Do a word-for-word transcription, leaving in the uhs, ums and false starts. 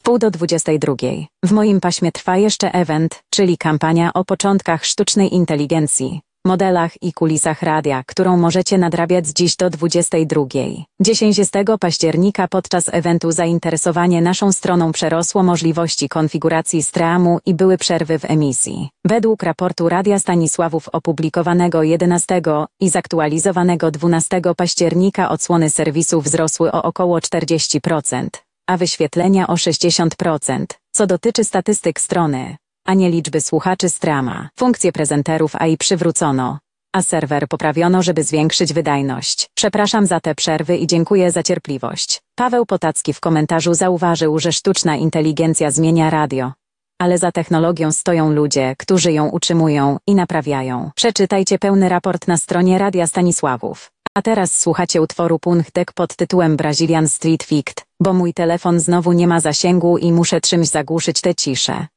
Pół do dwudziestej drugiej. W moim paśmie trwa jeszcze event, czyli kampania o początkach sztucznej inteligencji, modelach i kulisach radia, którą możecie nadrabiać dziś do dwudziestej drugiej. dziesiątego października podczas eventu zainteresowanie naszą stroną przerosło możliwości konfiguracji streamu i były przerwy w emisji. Według raportu Radia Stanisławów opublikowanego jedenastego i zaktualizowanego dwunastego października odsłony serwisu wzrosły o około czterdzieści procent, a wyświetlenia o sześćdziesiąt procent, co dotyczy statystyk strony, a nie liczby słuchaczy streama. Funkcje prezenterów A I przywrócono, a serwer poprawiono, żeby zwiększyć wydajność. Przepraszam za te przerwy i dziękuję za cierpliwość. Paweł Potacki w komentarzu zauważył, że sztuczna inteligencja zmienia radio, ale za technologią stoją ludzie, którzy ją utrzymują i naprawiają. Przeczytajcie pełny raport na stronie Radia Stanisławów. A teraz słuchacie utworu Punktek pod tytułem Brazilian Street Fight, bo mój telefon znowu nie ma zasięgu i muszę czymś zagłuszyć tę ciszę.